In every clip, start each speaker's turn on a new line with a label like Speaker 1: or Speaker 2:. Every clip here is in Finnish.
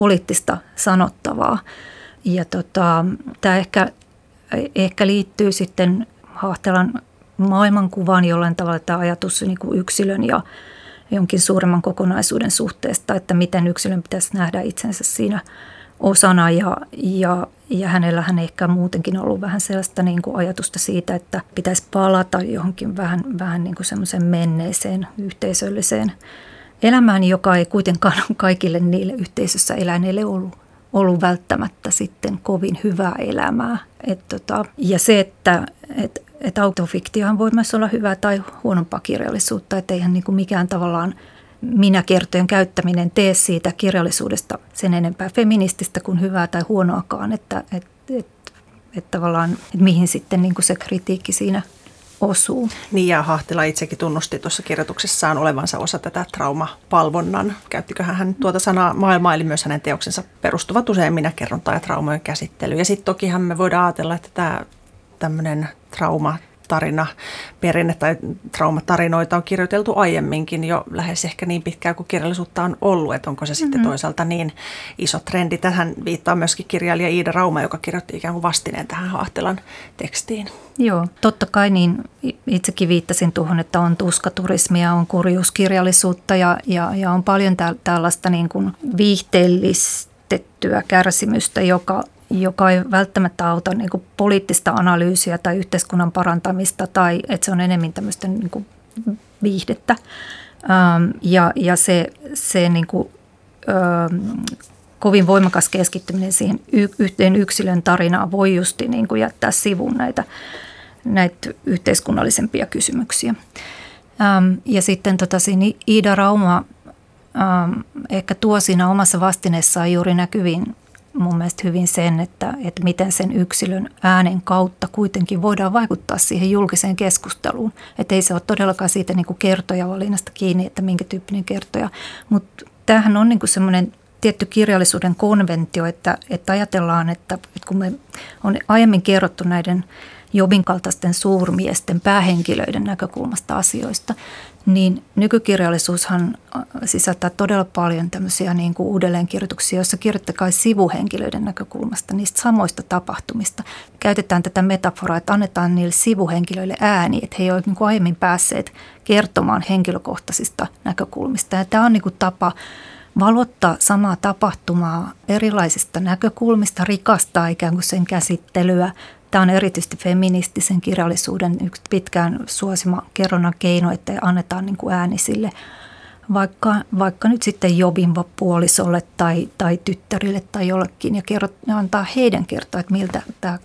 Speaker 1: poliittista sanottavaa. Ja tämä ehkä liittyy sitten Hahtelan maailmankuvaan jollain tavalla, tämä ajatus niin kuin yksilön ja jonkin suuremman kokonaisuuden suhteesta, että miten yksilön pitäisi nähdä itsensä siinä osana. Ja hänellähän ehkä muutenkin ollut vähän sellaista niin kuin ajatusta siitä, että pitäisi palata johonkin vähän niin kuin semmoiseen menneeseen yhteisölliseen elämään, joka ei kuitenkaan ole kaikille niille yhteisössä eläneille ollut välttämättä sitten kovin hyvää elämää. Ja se, että autofiktiohan voi myös olla hyvää tai huonompaa kirjallisuutta, että eihän niin kuin mikään tavallaan minäkertojen käyttäminen tee siitä kirjallisuudesta sen enempää feminististä kuin hyvää tai huonoakaan, että tavallaan että mihin sitten niin kuin se kritiikki siinä osuu.
Speaker 2: Niin, ja Hahtila itsekin tunnusti tuossa kirjoituksessaan olevansa osa tätä traumapalvonnan. Käyttiköhän hän tuota sanaa maailmaili myös hänen teoksensa perustuvat usein minäkerrontaan ja traumojen käsittelyyn. Ja sitten tokihan me voidaan ajatella, että tämä tämmöinen perinne tai traumatarinoita on kirjoiteltu aiemminkin jo lähes ehkä niin pitkään kuin kirjallisuutta on ollut, että onko se sitten toisaalta niin iso trendi. Tähän viittaa myöskin kirjailija Iida Rauma, joka kirjoitti ikään kuin vastineen tähän Hahtelan tekstiin.
Speaker 1: Joo, totta kai niin itsekin viittasin tuohon, että on tuskaturismia, on kurjuuskirjallisuutta ja on paljon tällaista niin kuin viihteellistettyä kärsimystä, joka ei välttämättä auta niin kuin poliittista analyysiä tai yhteiskunnan parantamista, tai että se on enemmän tämmöistä niin kuin viihdettä. Ja se niin kuin, kovin voimakas keskittyminen siihen yhteen yksilön tarinaan voi justi niin kuin jättää sivuun näitä yhteiskunnallisempia kysymyksiä. Ja sitten Iida Rauma ehkä tuo siinä omassa vastineessaan juuri näkyviin mun mielestä hyvin sen, että miten sen yksilön äänen kautta kuitenkin voidaan vaikuttaa siihen julkiseen keskusteluun. Että ei se ole todellakaan siitä niin kuin kertojavalinnasta kiinni, että minkä tyyppinen kertoja. Mutta tämähän on niin kuin semmoinen tietty kirjallisuuden konventio, että ajatellaan, että kun me on aiemmin kerrottu näiden Jobin kaltaisten suurmiesten päähenkilöiden näkökulmasta asioista, niin nykykirjallisuushan sisältää todella paljon tämmöisiä niin kuin uudelleenkirjoituksia, joissa kirjoittakaa sivuhenkilöiden näkökulmasta niistä samoista tapahtumista. Käytetään tätä metaforaa, että annetaan niille sivuhenkilöille ääni, että he ei ole niin kuin aiemmin päässeet kertomaan henkilökohtaisista näkökulmista. Ja tämä on niin kuin tapa valottaa samaa tapahtumaa erilaisista näkökulmista, rikastaa ikään kuin sen käsittelyä. Tämä on erityisesti feministisen kirjallisuuden yksi pitkään suosima kerronnan keino, että annetaan niin kuin ääni sille vaikka nyt sitten Jobin puolisolle tai tyttärille tai jollekin ja antaa heidän kertoa, että miltä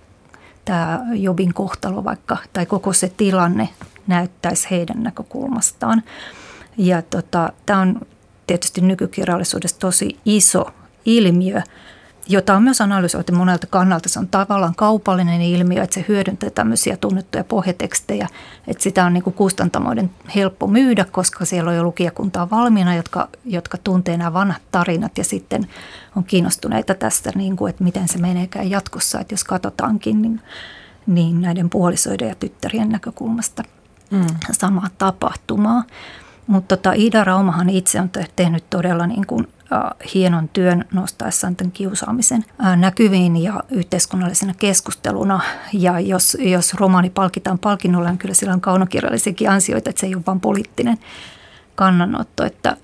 Speaker 1: tämä Jobin kohtalo vaikka tai koko se tilanne näyttäisi heidän näkökulmastaan. Ja tämä on tietysti nykykirjallisuudessa tosi iso ilmiö, jota on myös analysoitu monelta kannalta. Se on tavallaan kaupallinen ilmiö, että se hyödyntää tämmöisiä tunnettuja pohjatekstejä, että sitä on niin kuin kustantamoiden helppo myydä, koska siellä on jo lukijakuntaa valmiina, jotka tuntee nämä vanhat tarinat ja sitten on kiinnostuneita tästä, niin kuin, että miten se meneekään jatkossa, että jos katsotaankin niin näiden puolisoiden ja tyttärien näkökulmasta samaa tapahtumaa. Mutta Iida Raumahan itse on tehnyt todella niin kuin hienon työn nostaessaan tämän kiusaamisen näkyviin ja yhteiskunnallisena keskusteluna. Ja jos romaani palkitaan palkinnolla, niin kyllä sillä on kaunokirjallisiakin ansioita, että se ei ole vain poliittinen kannanotto. Että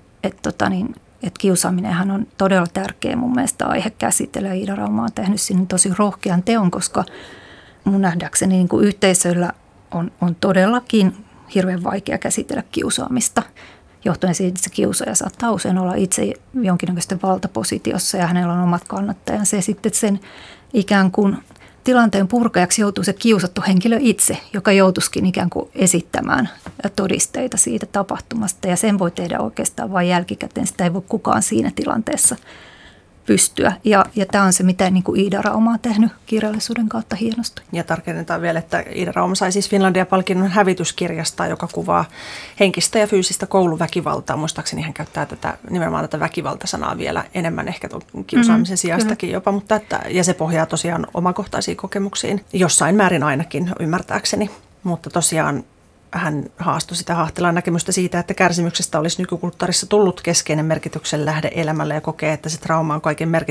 Speaker 1: kiusaaminenhan on todella tärkeä mun mielestä aihe käsitellä. Iida Rauma on tehnyt sinne tosi rohkean teon, koska mun nähdäkseni niin kuin yhteisöllä on todellakin hirveän vaikea käsitellä kiusaamista. Johtuen siitä, että se kiusaaja saattaa usein olla itse jonkinnäköistä valtapositiossa ja hänellä on omat kannattajansa. Ja sitten sen ikään kuin tilanteen purkajaksi joutuu se kiusattu henkilö itse, joka joutuisikin ikään kuin esittämään todisteita siitä tapahtumasta. Ja sen voi tehdä oikeastaan vain jälkikäteen. Sitä ei voi kukaan siinä tilanteessa pystyä. Ja tämä on se, mitä niin kuin Iida Rauma on tehnyt kirjallisuuden kautta hienosti.
Speaker 2: Ja tarkennetaan vielä, että Iida Rauma sai siis Finlandia-palkinnon hävityskirjasta, joka kuvaa henkistä ja fyysistä kouluväkivaltaa. Muistaakseni hän käyttää nimenomaan tätä väkivaltasanaa vielä enemmän ehkä kiusaamisen sijastakin jopa, ja se pohjaa tosiaan omakohtaisiin kokemuksiin, jossain määrin ainakin ymmärtääkseni. Mutta tosiaan hän haastoi sitä Hahtelan näkemystä siitä, että kärsimyksestä olisi nykykulttuurissa tullut keskeinen merkityksen lähde elämälle ja kokee, että se trauma on kaiken merkityksen